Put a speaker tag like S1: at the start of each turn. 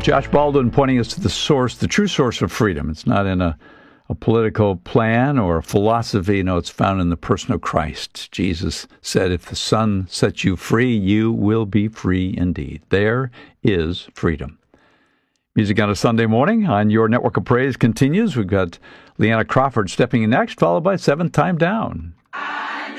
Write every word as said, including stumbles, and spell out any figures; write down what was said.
S1: Josh Baldwin pointing us to the source, the true source of freedom. It's not in a, a political plan or a philosophy. No, it's found in the person of Christ. Jesus said, if the Son sets you free, you will be free indeed. There is freedom. Music on a Sunday morning on your Network of Praise continues. We've got Leanna Crawford stepping in next, followed by Seventh Time Down.